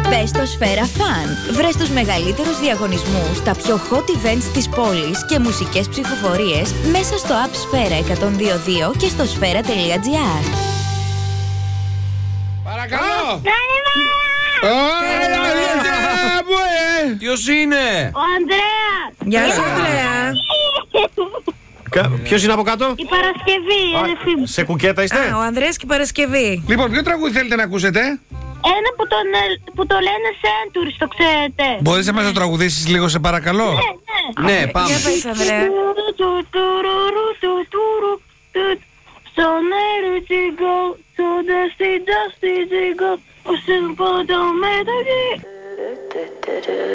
Μπες στο Σφαίρα Fun. Βρες τους μεγαλύτερους διαγωνισμούς, τα πιο hot events της πόλης και μουσικές ψηφοφορίες μέσα στο app Σφαίρα 102.2 και στο σφαίρα.gr. Παρακαλώ! Ποιος είναι? Ο Ανδρέας! Γεια σου, Ανδρέα. Ποιος είναι από κάτω? Η Παρασκευή, η αδερφή μου. Σε κουκέτα είστε? Ο Ανδρέας και η Παρασκευή. Λοιπόν, ποιο τραγούδι θέλετε να ακούσετε? Ένα που το λένε Centuries, το ξέρετε. Μπορείς να μας το τραγουδήσεις λίγο, σε παρακαλώ? Ναι, πάμε. Για πες, Ανδρέα. So near to go, so dusty to go.